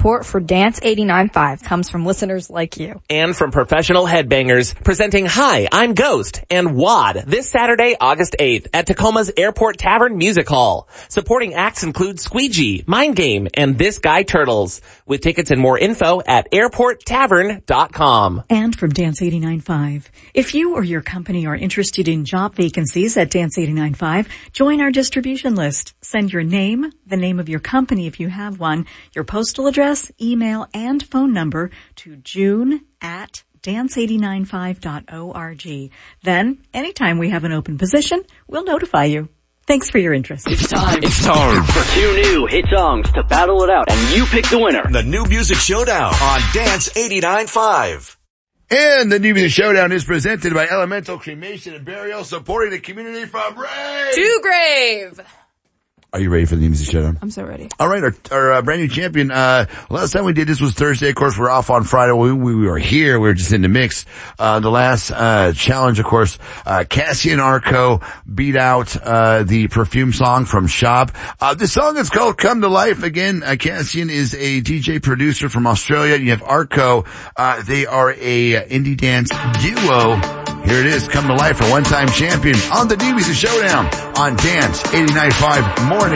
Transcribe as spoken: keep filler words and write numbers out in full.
support for Dance eighty-nine point five comes from listeners like you. And from professional headbangers presenting Hi, I'm Ghost and W A D this Saturday, August eighth at Tacoma's Airport Tavern Music Hall. Supporting acts include Squeegee, Mind Game, and This Guy Turtles. With tickets and more info at airport tavern dot com. And from Dance eighty-nine point five, if you or your company are interested in job vacancies at Dance eighty-nine point five, join our distribution list. Send your name, the name of your company if you have one, your postal address, email, and phone number to June at dance eight nine five dot org. Then, anytime we have an open position, we'll notify you. Thanks for your interest. It's time. It's time for two new hit songs to battle it out, and you pick the winner. The New Music Showdown on Dance eighty-nine point five. And the New Music Showdown is presented by Elemental Cremation and Burial, supporting the community from Ray to Grave. Are you ready for the New Music Showdown? I'm so ready. All right, our, our uh, brand new champion. Uh, last time we did this was Thursday. Of course, we're off on Friday. We, we, we were here. We were just in the mix. Uh, the last uh challenge, of course, uh Cassian Arco beat out uh the Perfume song from Shop. Uh the song is called Come to Life. Again, uh, Cassian is a D J producer from Australia. You have Arco. Uh they are a uh, indie dance duo. Here it is, Come to Life, a one-time champion on the New Music Showdown on Dance eighty-nine point five Morning.